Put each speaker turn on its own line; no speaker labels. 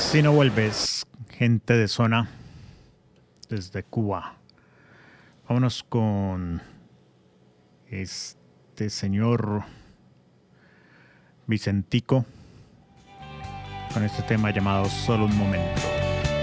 Si no vuelves, gente de zona, desde Cuba. Vámonos con este señor Vicentico, con este tema llamado Solo un momento.